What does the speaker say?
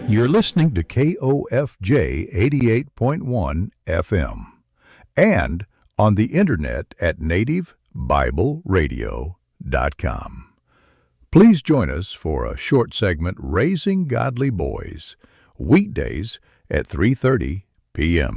You're listening to KOFJ 88.1 FM and on the internet at nativebibleradio.com. Please join us for a short segment, Raising Godly Boys, weekdays at 3:30 p.m.